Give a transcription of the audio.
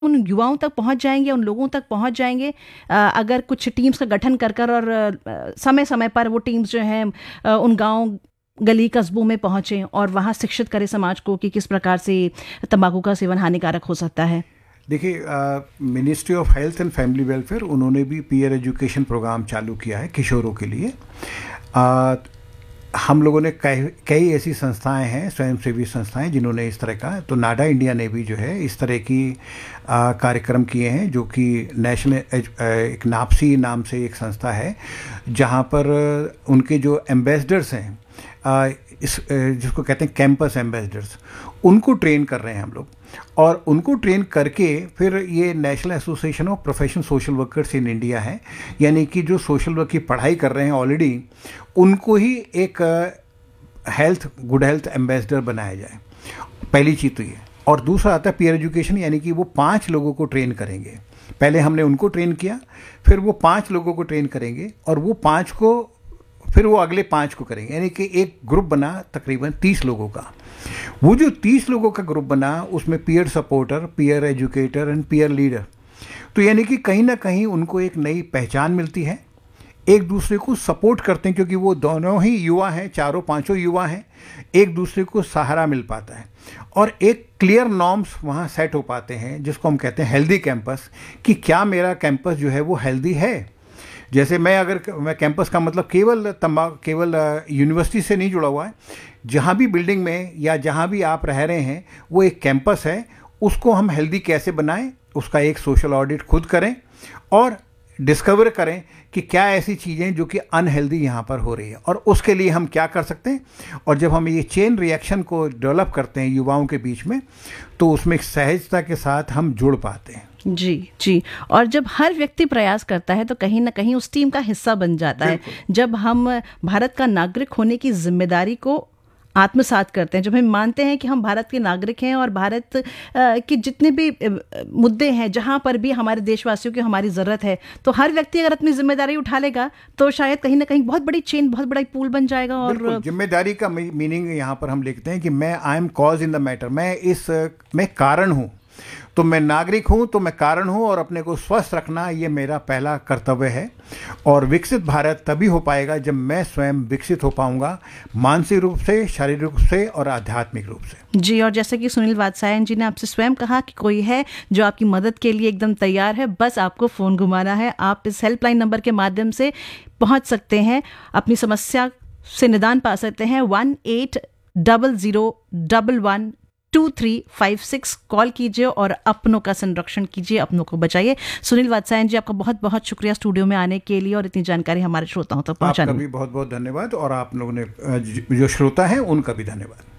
उन युवाओं तक पहुंच जाएंगे, उन लोगों तक पहुंच जाएंगे अगर कुछ टीम्स का गठन कर कर और समय समय पर वो टीम्स जो हैं उन गांव गली कस्बों में पहुंचे और वहां शिक्षित करें समाज को कि किस प्रकार से तंबाकू का सेवन हानिकारक हो सकता है। देखिए, ministry of health and family welfare, उन्होंने भी पीयर एजुकेशन प्रोग्राम चालू किया है किशोरों के लिए। हम लोगों ने कई ऐसी संस्थाएं हैं, स्वयंसेवी संस्थाएं, जिन्होंने इस तरह का, तो नाडा इंडिया ने भी जो है इस तरह की कार्यक्रम किए हैं, जो कि नेशनल एक नापसी नाम से एक संस्था है, जहां पर उनके जो एम्बेसडर्स हैं, जिसको कहते हैं कैंपस एम्बेसडर्स, उनको ट्रेन कर रहे हैं हम लोग। और उनको ट्रेन करके फिर ये national association of professional social workers in India है, यानी कि जो सोशल वर्क की पढ़ाई कर रहे हैं ऑलरेडी, उनको ही एक गुड हेल्थ एम्बेसडर बनाया जाए। पहली चीज़ तो ये। और दूसरा आता है पीयर एजुकेशन, यानी कि वो 5 लोगों को ट्रेन करेंगे। पहले हमने उनको ट्रेन किया, फिर वो 5 लोगों को ट्रेन करेंगे, और वो 5 को फिर वो अगले 5 को करेंगे, यानी कि एक ग्रुप बना तकरीबन 30 लोगों का। वो जो 30 लोगों का ग्रुप बना, उसमें peer supporter, peer educator and peer leader, तो यानी कि कहीं ना कहीं उनको एक नई पहचान मिलती है, एक दूसरे को सपोर्ट करते हैं, क्योंकि वो दोनों ही युवा हैं, चारों पांचों युवा हैं, एक दूसरे को सहारा मिल पाता है, और एक क्लियर नॉर्म्स वहाँ सेट हो पाते हैं, जिसको हम कहते हैं हेल्दी कैंपस, कि क्या मेरा कैंपस जो है वो हेल्दी है। जैसे मैं कैंपस का मतलब केवल यूनिवर्सिटी से नहीं जुड़ा हुआ है, जहाँ भी बिल्डिंग में या जहाँ भी आप रह रहे हैं वो एक कैंपस है, उसको हम हेल्दी कैसे बनाएं, उसका एक सोशल ऑडिट खुद करें और डिस्कवर करें कि क्या ऐसी चीज़ें जो कि अनहेल्दी यहाँ पर हो रही है, और उसके लिए हम क्या कर सकते हैं। और जब हम ये चेन रिएक्शन को डेवलप करते हैं युवाओं के बीच में, तो उसमें एक सहजता के साथ हम जुड़ पाते हैं। जी जी। और जब हर व्यक्ति प्रयास करता है तो कहीं ना कहीं उस टीम का हिस्सा बन जाता है। जब हम भारत का नागरिक होने की जिम्मेदारी को आत्मसात करते हैं, जब हम मानते हैं कि हम भारत के नागरिक हैं और भारत के जितने भी मुद्दे हैं, जहां पर भी हमारे देशवासियों की हमारी ज़रूरत है, तो हर व्यक्ति अगर अपनी जिम्मेदारी उठा लेगा तो शायद कहीं ना कहीं बहुत बड़ी चेन, बहुत बड़ा पुल बन जाएगा। और जिम्मेदारी का मीनिंग यहाँ पर हम लिखते हैं कि I am cause in the matter, मैं कारण हूँ। तो मैं नागरिक हूं, तो मैं कारण हूं, और अपने को स्वस्थ रखना ये मेरा पहला कर्तव्य है। और विकसित भारत तभी हो पाएगा जब मैं स्वयं विकसित हो पाऊंगा, मानसिक रूप से, शारीरिक रूप से और आध्यात्मिक रूप से। जी। और जैसे कि सुनील वात्स्यायन जी ने आपसे स्वयं कहा कि कोई है जो आपकी मदद के लिए एकदम तैयार है, बस आपको फ़ोन घुमाना है। आप इस हेल्पलाइन नंबर के माध्यम से पहुंच सकते हैं, अपनी समस्या से निदान पा सकते हैं। 1800112356 कॉल कीजिए और अपनों का संरक्षण कीजिए, अपनों को बचाइए। सुनील वात्स्यायन जी, आपका बहुत बहुत शुक्रिया स्टूडियो में आने के लिए और इतनी जानकारी हमारे श्रोताओं तक पहुंचाने। आपका भी बहुत बहुत धन्यवाद, और आप लोगों ने जो श्रोता हैं उनका भी धन्यवाद।